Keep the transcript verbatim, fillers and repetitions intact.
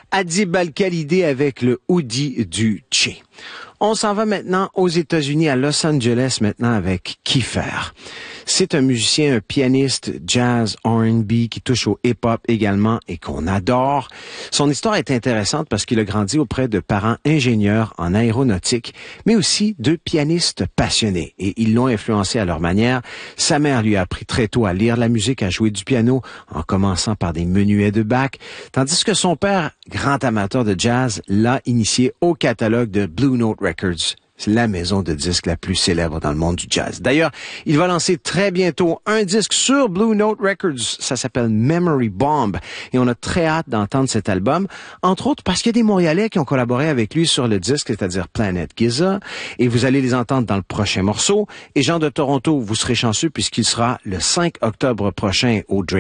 Adib Al-Khalidi avec le Oudi du Tché. On s'en va maintenant aux États-Unis, à Los Angeles maintenant avec Kiefer. C'est un musicien, un pianiste jazz R and B qui touche au hip-hop également et qu'on adore. Son histoire est intéressante parce qu'il a grandi auprès de parents ingénieurs en aéronautique, mais aussi de pianistes passionnés. Et ils l'ont influencé à leur manière. Sa mère lui a appris très tôt à lire la musique, à jouer du piano, en commençant par des menuets de Bach, tandis que son père, grand amateur de jazz, l'a initié au catalogue de Blue Note Records. C'est la maison de disques la plus célèbre dans le monde du jazz. D'ailleurs, il va lancer très bientôt un disque sur Blue Note Records. Ça s'appelle Memory Bomb. Et on a très hâte d'entendre cet album. Entre autres parce qu'il y a des Montréalais qui ont collaboré avec lui sur le disque, c'est-à-dire Planet Giza. Et vous allez les entendre dans le prochain morceau. Et Jean de Toronto, vous serez chanceux puisqu'il sera le cinq octobre prochain au Drake